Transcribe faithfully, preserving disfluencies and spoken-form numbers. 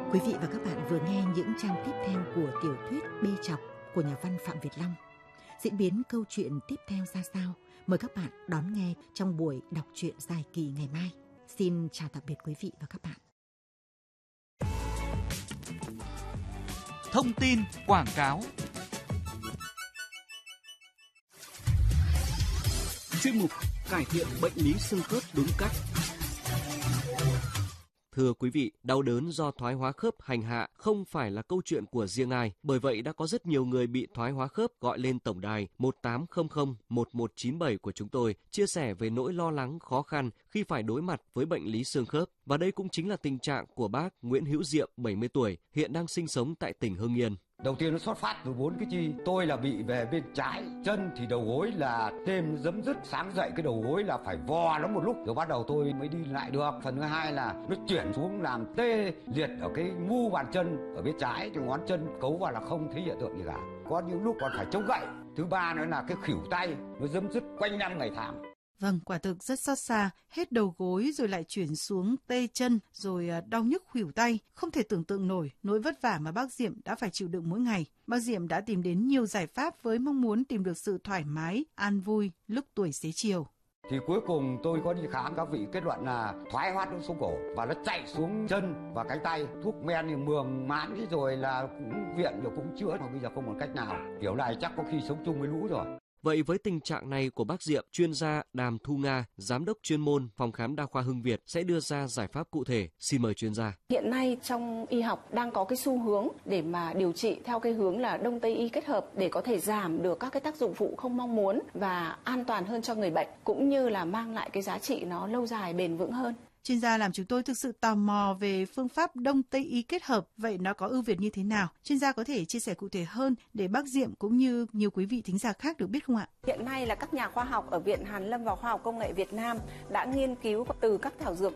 Quý vị và các bạn vừa nghe những trang tiếp theo của tiểu thuyết Bê Chọc của nhà văn Phạm Việt Long. Diễn biến câu chuyện tiếp theo ra sao? Mời các bạn đón nghe trong buổi đọc truyện dài kỳ ngày mai. Xin chào tạm biệt quý vị và các bạn. Thông tin quảng cáo. Chuyên mục cải thiện bệnh lý xương khớp đúng cách. Thưa quý vị, đau đớn do thoái hóa khớp hành hạ không phải là câu chuyện của riêng ai. Bởi vậy đã có rất nhiều người bị thoái hóa khớp gọi lên tổng đài một tám không không một một chín bảy của chúng tôi chia sẻ về nỗi lo lắng khó khăn khi phải đối mặt với bệnh lý xương khớp. Và đây cũng chính là tình trạng của bác Nguyễn Hữu Diệm, bảy mươi tuổi, hiện đang sinh sống tại tỉnh Hưng Yên. Đầu tiên nó xuất phát từ bốn cái chi. Tôi là bị về bên trái, chân thì đầu gối là thêm giấm dứt. Sáng dậy cái đầu gối là phải vò nó một lúc rồi bắt đầu tôi mới đi lại được. Phần thứ hai là nó chuyển xuống làm tê liệt ở cái mu bàn chân ở bên trái, thì ngón chân cấu vào là không thấy hiện tượng gì cả. Có những lúc còn phải chống gậy. Thứ ba nữa là cái khuỷu tay nó giấm dứt quanh năm ngày tháng. Vâng, quả thực rất xót xa, hết đầu gối rồi lại chuyển xuống tê chân, rồi đau nhức khuỷu tay. Không thể tưởng tượng nổi nỗi vất vả mà bác Diệm đã phải chịu đựng mỗi ngày. Bác Diệm đã tìm đến nhiều giải pháp với mong muốn tìm được sự thoải mái, an vui lúc tuổi xế chiều. Thì cuối cùng tôi có đi khám, các vị kết luận là thoái hóa nó xuống cổ và nó chạy xuống chân và cánh tay. Thuốc men thì mường mãn thế rồi là cũng viện rồi cũng chữa, mà bây giờ không còn cách nào. Kiểu này chắc có khi sống chung với lũ rồi. Vậy với tình trạng này của bác Diệm, chuyên gia Đàm Thu Nga, giám đốc chuyên môn phòng khám đa khoa Hưng Việt sẽ đưa ra giải pháp cụ thể. Xin mời chuyên gia. Hiện nay trong y học đang có cái xu hướng để mà điều trị theo cái hướng là Đông Tây y kết hợp để có thể giảm được các cái tác dụng phụ không mong muốn và an toàn hơn cho người bệnh, cũng như là mang lại cái giá trị nó lâu dài bền vững hơn. Chuyên gia làm chúng tôi thực sự tò mò về phương pháp Đông Tây y kết hợp, vậy nó có ưu việt như thế nào? Chuyên gia có thể chia sẻ cụ thể hơn để bác Diệm cũng như nhiều quý vị thính giả khác được biết không ạ? Hiện nay là các nhà khoa học ở Viện Hàn Lâm và Khoa học Công nghệ Việt Nam đã nghiên cứu từ các thảo dược